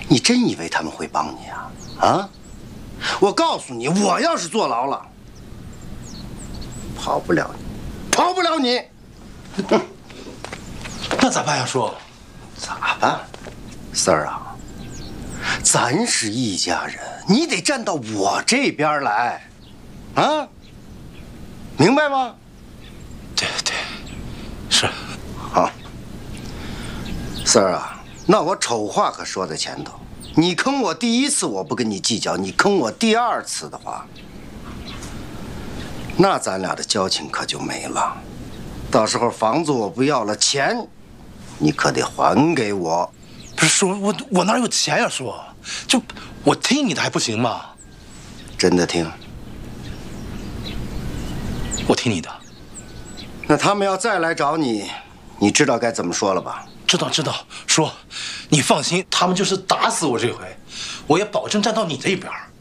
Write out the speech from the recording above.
你真以为他们会帮你啊？啊！我告诉你，我要是坐牢了，跑不了你，跑不了你。 那咋办呀，叔？ 咋办？四儿啊，咱是一家人，你得站到我这边来，啊，明白吗？ 对，是。 好，四儿啊，那我丑话可说在前头，你坑我第一次我不跟你计较，你坑我第二次的话，那咱俩的交情可就没了。到时候房子我不要了，钱你可得还给我。 不是叔，我哪有钱呀，叔？就我听你的还不行吗？ 真的听？ 我听你的。 那他们要再来找你，你知道该怎么说了吧？ 知道，叔，你放心，他们就是打死我这回，我也保证站到你这边。